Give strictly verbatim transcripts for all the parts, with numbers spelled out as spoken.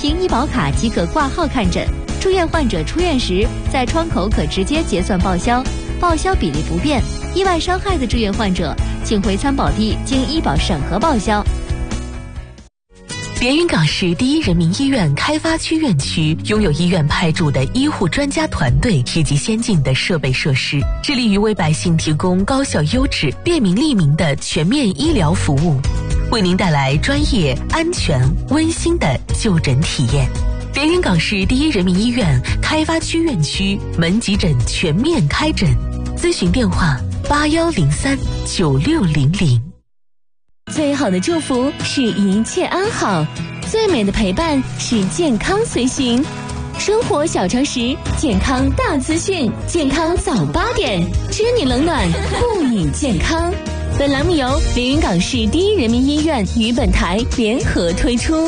凭医保卡即可挂号看诊。住院患者出院时，在窗口可直接结算报销，报销比例不变。意外伤害的住院患者，请回参保地经医保审核报销。 连云港市第一人民医院开发区院区拥有医院派驻的医护专家团队以及先进的设备设施，致力于为百姓提供高效优质、便民利民的全面医疗服务，为您带来专业、安全、温馨的就诊体验。连云港市第一人民医院开发区院区门急诊全面开诊，咨询电话八幺零三九六零零。 最好的祝福是一切安好，最美的陪伴是健康随行。生活小常识，健康大资讯，健康早八点，知你冷暖，护你健康。本栏目由连云港市第一人民医院与本台联合推出。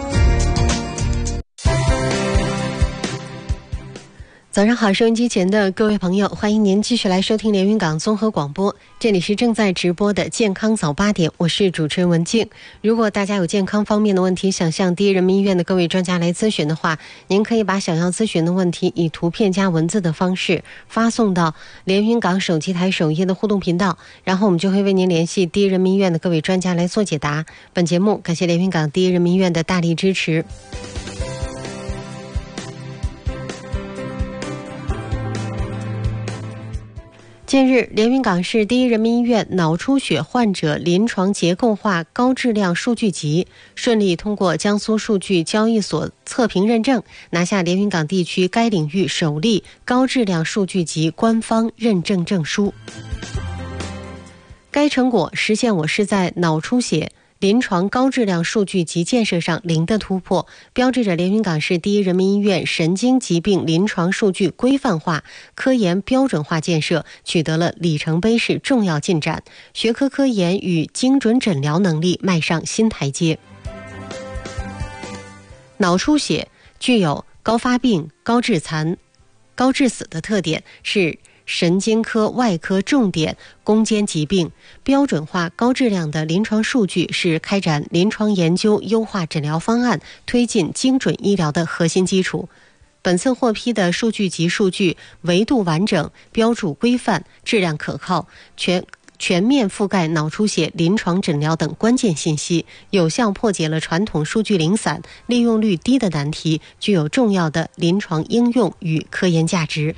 早上好，收音机前的各位朋友，欢迎您继续来收听连云港综合广播，这里是正在直播的健康早八点，我是主持人文静。如果大家有健康方面的问题想向第一人民医院的各位专家来咨询的话，您可以把想要咨询的问题以图片加文字的方式发送到连云港手机台首页的互动频道，然后我们就会为您联系第一人民医院的各位专家来做解答。本节目感谢连云港第一人民医院的大力支持。近日，连云港市第一人民医院脑出血患者临床结构化高质量数据集顺利通过江苏数据交易所测评认证，拿下连云港地区该领域首例高质量数据集官方认证证书。该成果实现我市在脑出血临床高质量数据集建设上零的突破，标志着连云港市第一人民医院神经疾病临床数据规范化、科研标准化建设取得了里程碑式重要进展，学科科研与精准诊疗能力迈上新台阶。脑出血具有高发病、高致残、高致死的特点，是神经科外科重点攻坚疾病，标准化高质量的临床数据是开展临床研究、优化诊疗方案、推进精准医疗的核心基础。本次获批的数据集数据维度完整、标注规范、质量可靠，全全面覆盖脑出血临床诊疗等关键信息，有效破解了传统数据零散、利用率低的难题，具有重要的临床应用与科研价值。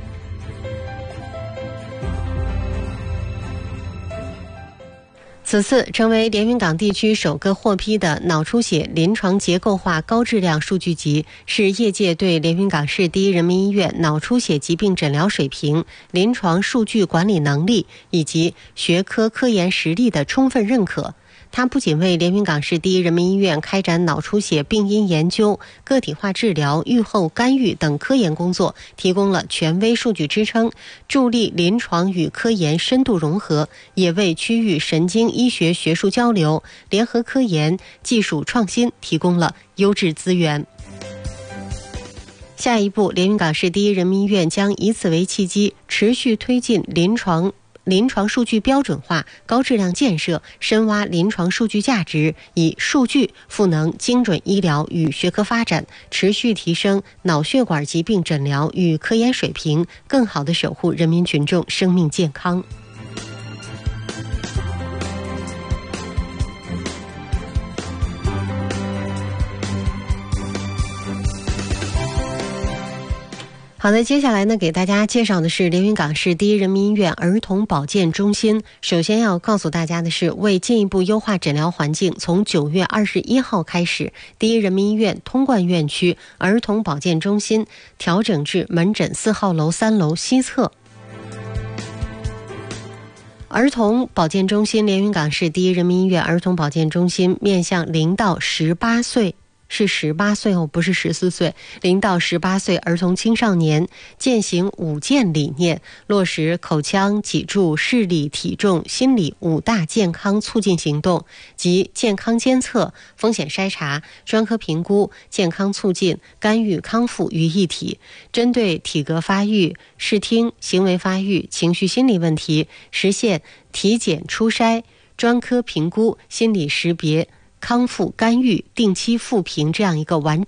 此次成为连云港地区首个获批的脑出血临床结构化高质量数据集，是业界对连云港市第一人民医院脑出血疾病诊疗水平、临床数据管理能力以及学科科研实力的充分认可。它不仅为连云港市第一人民医院开展脑出血病因研究、个体化治疗、预后干预等科研工作提供了权威数据支撑，助力临床与科研深度融合，也为区域神经医学学术交流、联合科研、技术创新提供了优质资源。下一步，连云港市第一人民医院将以此为契机，持续推进临床临床数据标准化、高质量建设，深挖临床数据价值，以数据赋能精准医疗与学科发展，持续提升脑血管疾病诊疗与科研水平，更好地守护人民群众生命健康。好的，接下来呢，给大家介绍的是连云港市第一人民医院儿童保健中心。首先要告诉大家的是，为进一步优化诊疗环境，从九月二十一号开始，第一人民医院通贯院区儿童保健中心调整至门诊四号楼三楼西侧。儿童保健中心，连云港市第一人民医院儿童保健中心面向零到十八岁。是十八岁哦，不是十四岁。零到十八岁儿童青少年践行五健理念，落实口腔、脊柱、视力、体重、心理五大健康促进行动及健康监测、风险筛查、专科评估、健康促进、干预康复于一体，针对体格发育、视听、行为发育、情绪心理问题，实现体检初筛、专科评估、心理识别、康复干预、定期复评这样一个完整